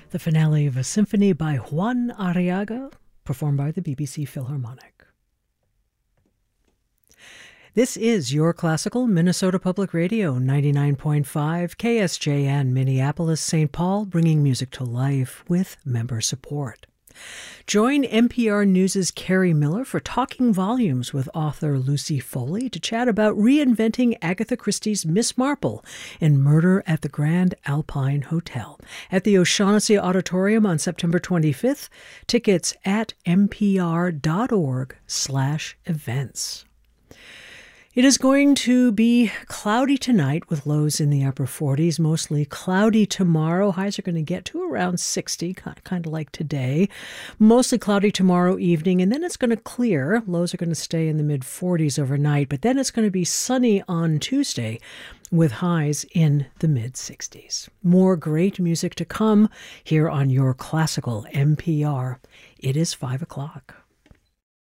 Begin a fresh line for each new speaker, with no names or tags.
the finale of a symphony by Juan Arriaga, performed by the BBC Philharmonic. This is Your Classical Minnesota Public Radio, 99.5 KSJN, Minneapolis, St. Paul, bringing music to life with member support. Join NPR News' Carrie Miller for Talking Volumes with author Lucy Foley to chat about reinventing Agatha Christie's Miss Marple in Murder at the Grand Alpine Hotel at the O'Shaughnessy Auditorium on September 25th. Tickets at npr.org/events. It is going to be cloudy tonight with lows in the upper 40s, mostly cloudy tomorrow. Highs are going to get to around 60, kind of like today. Mostly cloudy tomorrow evening, and then it's going to clear. Lows are going to stay in the mid-40s overnight, but then it's going to be sunny on Tuesday with highs in the mid-60s. More great music to come here on Your Classical NPR. It is 5 o'clock.